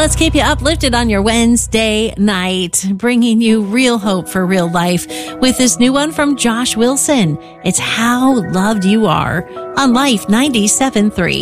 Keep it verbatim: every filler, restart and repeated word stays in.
Let's keep you uplifted on your Wednesday night, bringing you real hope for real life with this new one from Josh Wilson. It's How Loved You Are on Life ninety-seven point three.